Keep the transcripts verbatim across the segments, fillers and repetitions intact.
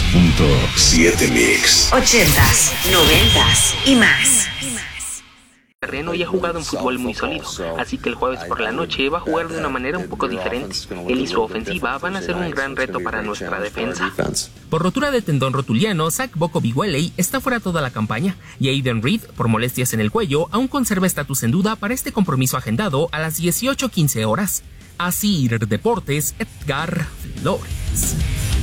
punto siete Mix. Ochentas, noventas y más. Terreno y ha jugado un fútbol muy sólido, así que el jueves por la noche va a jugar de una manera un poco diferente. Él y su ofensiva van a ser un gran reto para nuestra defensa. Por rotura de tendón rotuliano, Zach Boko-Bigueley está fuera toda la campaña y Aiden Reed, por molestias en el cuello, aún conserva estatus en duda para este compromiso agendado a las dieciocho quince horas. Asir Deportes, Edgar Flores.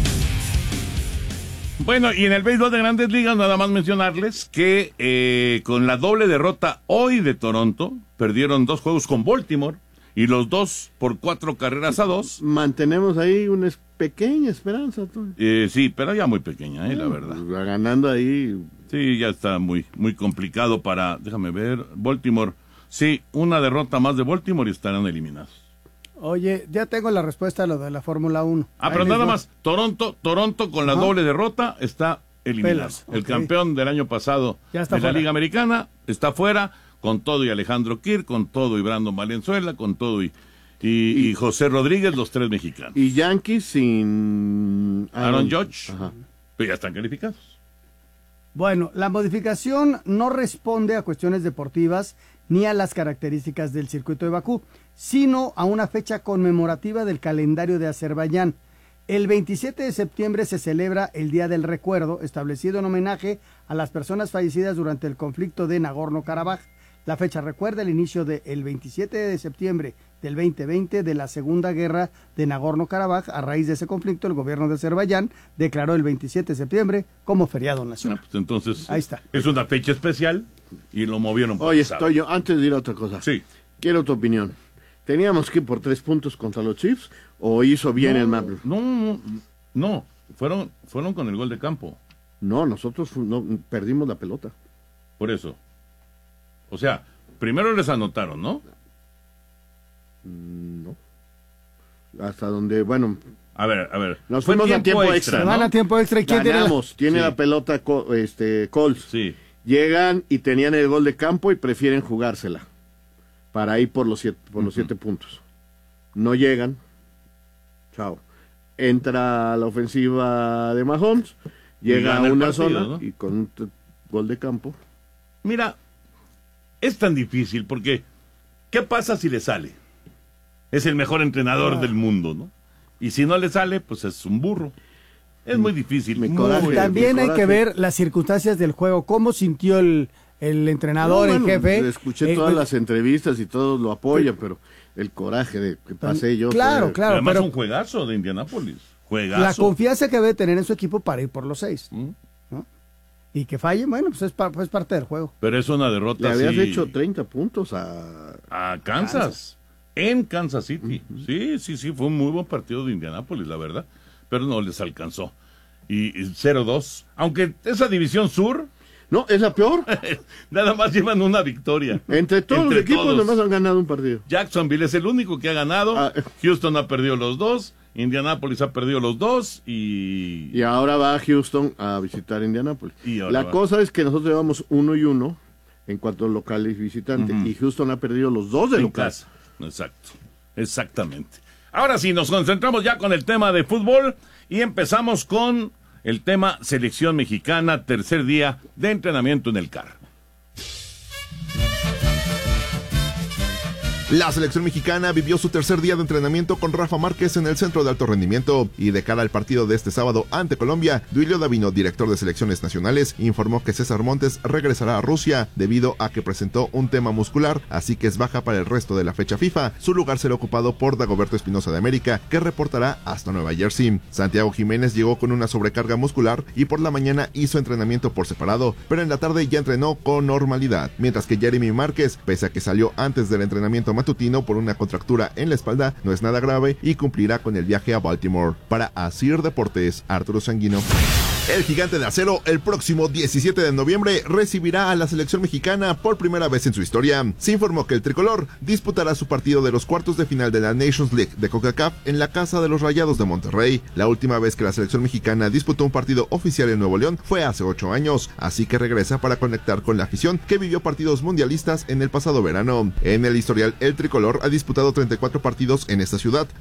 Bueno, y en el béisbol de Grandes Ligas nada más mencionarles que eh, con la doble derrota hoy de Toronto, perdieron dos juegos con Baltimore y los dos por cuatro carreras a dos. Mantenemos ahí una pequeña esperanza. Eh, sí, pero ya muy pequeña, eh, la verdad. Ganando ahí. Sí, ya está muy, muy complicado para, déjame ver, Baltimore. Sí, una derrota más de Baltimore y estarán eliminados. Oye, ya tengo la respuesta a lo de la Fórmula uno. Ah, pero nada más, Toronto, Toronto con la Ajá. doble derrota está eliminado. Pelas, okay. El campeón del año pasado de fuera. La Liga Americana está fuera, con todo y Alejandro Kirk, con todo y Brandon Valenzuela, con todo y, y, y, y José Rodríguez, los tres mexicanos. Y Yankees sin Aaron, Aaron Judge, Ajá. pero ya están calificados. Bueno, la modificación no responde a cuestiones deportivas ni a las características del circuito de Bakú, sino a una fecha conmemorativa del calendario de Azerbaiyán. El veintisiete de septiembre se celebra el Día del Recuerdo, establecido en homenaje a las personas fallecidas durante el conflicto de Nagorno-Karabaj. La fecha recuerda el inicio del veintisiete de septiembre del veinte veinte de la Segunda Guerra de Nagorno-Karabaj. A raíz de ese conflicto, el gobierno de Azerbaiyán declaró el veintisiete de septiembre como feriado nacional. Ah, pues entonces, ahí está. Es una fecha especial y lo movieron. Oye, estoy yo, antes de ir a otra cosa. Sí. Quiero tu opinión. ¿Teníamos que ir por tres puntos contra los Chiefs o hizo bien no, el Maple? No, no, fueron, fueron con el gol de campo. No, nosotros no, perdimos la pelota. Por eso. O sea, primero les anotaron, ¿no? No. Hasta donde, bueno... A ver, a ver. Nos fuimos a tiempo extra, ¿no? Van a tiempo extra. ¿Y quién Ganamos. Tiene, tiene sí. la pelota este, Colts. Sí. Llegan y tenían el gol de campo y prefieren jugársela para ir por los siete, por los uh-huh. siete puntos. No llegan. Chao. Entra la ofensiva de Mahomes, llega a una partido, zona, ¿no? Y con un t- gol de campo. Mira, es tan difícil porque ¿qué pasa si le sale? Es el mejor entrenador ah. del mundo, ¿no? Y si no le sale, pues es un burro. Es muy difícil. Me coraje, también me hay que ver las circunstancias del juego, cómo sintió el, el entrenador, no, bueno, el jefe. Escuché eh, todas eh, las entrevistas y todos lo apoyan, eh, pero el coraje de que pasé yo. Claro, fue, claro. Además pero un juegazo de Indianápolis. Juegazo. La confianza que debe tener en su equipo para ir por los seis. ¿Mm? ¿No? Y que falle, bueno, pues es, pa, pues parte del juego. Pero es una derrota. Le habías sí, hecho treinta puntos a... A Kansas. Kansas. En Kansas City. Uh-huh. Sí, sí, sí, fue un muy buen partido de Indianápolis, la verdad. Pero no les alcanzó. Y, y cero dos. Aunque esa división sur... No, es la peor. Nada más llevan una victoria. Entre todos Entre los equipos todos. Nomás han ganado un partido. Jacksonville es el único que ha ganado. Ah. Houston ha perdido los dos. Indianápolis ha perdido los dos. Y... Y ahora va Houston a visitar Indianápolis. La va. cosa es que nosotros llevamos uno y uno en cuanto a local y visitante. Uh-huh. Y Houston ha perdido los dos de en local. Casa. Exacto, exactamente. Ahora sí, nos concentramos ya con el tema de fútbol y empezamos con el tema selección mexicana, tercer día de entrenamiento en el C A R. La selección mexicana vivió su tercer día de entrenamiento con Rafa Márquez en el Centro de Alto Rendimiento y de cara al partido de este sábado ante Colombia, Duilio Davino, director de selecciones nacionales, informó que César Montes regresará a Rusia debido a que presentó un tema muscular, así que es baja para el resto de la fecha FIFA. Su lugar será ocupado por Dagoberto Espinosa de América, que reportará hasta Nueva Jersey. Santiago Jiménez llegó con una sobrecarga muscular y por la mañana hizo entrenamiento por separado, pero en la tarde ya entrenó con normalidad, mientras que Jeremy Márquez, pese a que salió antes del entrenamiento matutino por una contractura en la espalda, no es nada grave y cumplirá con el viaje a Baltimore. Para Asir Deportes, Arturo Sanguino. El Gigante de Acero el próximo diecisiete de noviembre recibirá a la selección mexicana por primera vez en su historia. Se informó que el tricolor disputará su partido de los cuartos de final de la Nations League de CONCACAF en la casa de los Rayados de Monterrey. La última vez que la selección mexicana disputó un partido oficial en Nuevo León fue hace ocho años, así que regresa para conectar con la afición que vivió partidos mundialistas en el pasado verano. En el historial, el tricolor ha disputado treinta y cuatro partidos en esta ciudad,